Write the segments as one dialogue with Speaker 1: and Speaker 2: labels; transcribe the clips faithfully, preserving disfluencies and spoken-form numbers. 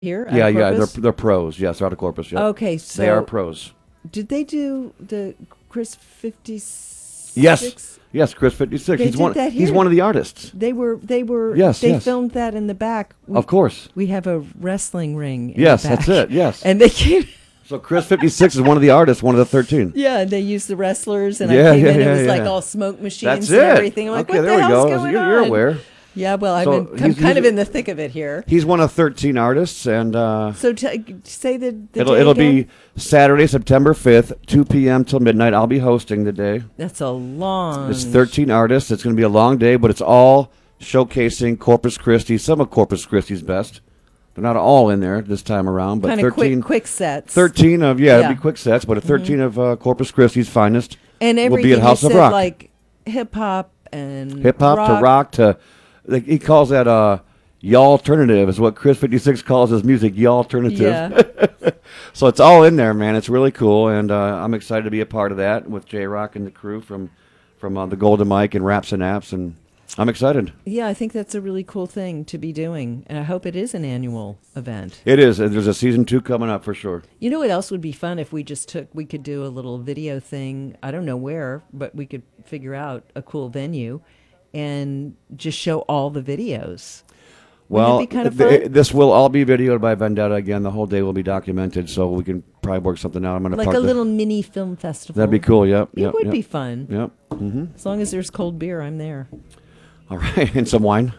Speaker 1: here?
Speaker 2: Yeah,
Speaker 1: out of
Speaker 2: yeah, they're
Speaker 1: Corpus?
Speaker 2: they're pros. Yes, they're out of Corpus. Yeah.
Speaker 1: Okay, so
Speaker 2: they are pros.
Speaker 1: did they do the Chris fifty-six?
Speaker 2: Yes, yes, Chris fifty-six.
Speaker 1: They
Speaker 2: he's
Speaker 1: did
Speaker 2: one.
Speaker 1: that
Speaker 2: He's
Speaker 1: here.
Speaker 2: one of the artists.
Speaker 1: They were. They were.
Speaker 2: Yes,
Speaker 1: They
Speaker 2: yes.
Speaker 1: filmed that in the back. We,
Speaker 2: Of course.
Speaker 1: We have a wrestling ring. In
Speaker 2: Yes,
Speaker 1: the back.
Speaker 2: that's it. Yes.
Speaker 1: And they came.
Speaker 2: So Chris fifty-six is one of the artists, one of the thirteen.
Speaker 1: Yeah, and they used the wrestlers, and
Speaker 2: Yeah,
Speaker 1: I came
Speaker 2: yeah,
Speaker 1: in.
Speaker 2: yeah,
Speaker 1: it was
Speaker 2: yeah.
Speaker 1: like all smoke machines
Speaker 2: That's
Speaker 1: and
Speaker 2: it.
Speaker 1: everything. I'm like,
Speaker 2: okay,
Speaker 1: what
Speaker 2: there
Speaker 1: the
Speaker 2: we
Speaker 1: hell's
Speaker 2: go.
Speaker 1: going
Speaker 2: You're,
Speaker 1: on?
Speaker 2: you're aware.
Speaker 1: Yeah, well, I've
Speaker 2: So
Speaker 1: been I'm
Speaker 2: he's-
Speaker 1: kind
Speaker 2: he's
Speaker 1: of
Speaker 2: a-
Speaker 1: in the thick of it here.
Speaker 2: He's one of thirteen artists, and uh,
Speaker 1: So t- say the, the
Speaker 2: it'll
Speaker 1: day
Speaker 2: it'll
Speaker 1: again.
Speaker 2: be Saturday, September fifth, two p.m. till midnight. I'll be hosting the day.
Speaker 1: That's a long.
Speaker 2: It's thirteen artists. It's going to be a long day, but it's all showcasing Corpus Christi, some of Corpus Christi's best. They're not all in there this time around, but
Speaker 1: kind of
Speaker 2: thirteen,
Speaker 1: quick, quick sets.
Speaker 2: thirteen of, yeah,
Speaker 1: Yeah.
Speaker 2: it'll be quick sets, but a thirteen of uh, Corpus Christi's finest
Speaker 1: and
Speaker 2: will
Speaker 1: everything
Speaker 2: be at House
Speaker 1: you
Speaker 2: of
Speaker 1: said,
Speaker 2: Rock.
Speaker 1: like hip hop and
Speaker 2: Hip hop
Speaker 1: rock.
Speaker 2: to rock to, like, he calls that uh, y'all alternative is what Chris fifty-six calls his music, y'all alternative.
Speaker 1: Yeah.
Speaker 2: So it's all in there, man. It's really cool, and uh, I'm excited to be a part of that with J-Rock and the crew from from uh, the Golden Mike and Raps and Apps, and I'm excited.
Speaker 1: Yeah, I think that's a really cool thing to be doing, and I hope it is an annual event.
Speaker 2: It is. There's a season two coming up for sure.
Speaker 1: You know what else would be fun if we just took, we could do a little video thing. I don't know where, but we could figure out a cool venue and just show all the videos.
Speaker 2: Well,
Speaker 1: Wouldn't it be kind of
Speaker 2: th-
Speaker 1: fun?
Speaker 2: this will all be videoed by Vendetta again. The whole day will be documented, so we can probably work something out. I'm going to
Speaker 1: Like
Speaker 2: part
Speaker 1: a
Speaker 2: the-
Speaker 1: little mini film festival.
Speaker 2: That'd be cool. Yep.
Speaker 1: It
Speaker 2: yep,
Speaker 1: would
Speaker 2: yep,
Speaker 1: be fun.
Speaker 2: Yep. Mm-hmm.
Speaker 1: As long as there's cold beer, I'm there.
Speaker 2: All right, and some wine.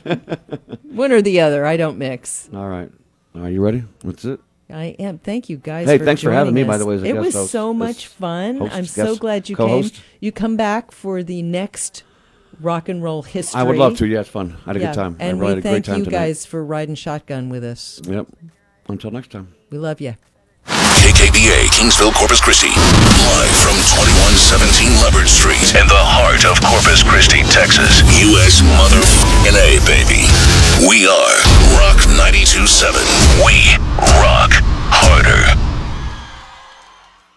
Speaker 1: One or the other. I don't mix.
Speaker 2: All right. Are you ready? That's it.
Speaker 1: I am. Thank you guys.
Speaker 2: Hey,
Speaker 1: for
Speaker 2: thanks for having
Speaker 1: joining
Speaker 2: me, by
Speaker 1: us.
Speaker 2: the way, as a
Speaker 1: it
Speaker 2: guest
Speaker 1: was
Speaker 2: host.
Speaker 1: so
Speaker 2: As
Speaker 1: much fun.
Speaker 2: host,
Speaker 1: I'm so
Speaker 2: guest,
Speaker 1: glad you
Speaker 2: co-host.
Speaker 1: came. You come back for the next rock and roll history.
Speaker 2: I would love to. Yeah, it's fun. I had a
Speaker 1: Yeah,
Speaker 2: good time.
Speaker 1: and
Speaker 2: I really
Speaker 1: we
Speaker 2: had a great
Speaker 1: thank
Speaker 2: time
Speaker 1: you
Speaker 2: tonight.
Speaker 1: guys for riding shotgun with us.
Speaker 2: Yep. Until next time.
Speaker 1: We love you.
Speaker 3: K K B A, Kingsville, Corpus Christi. Live from twenty-one seventeen Leopard Street in the heart of Corpus Christi, Texas. U S mother F***ing A, baby. We are Rock ninety.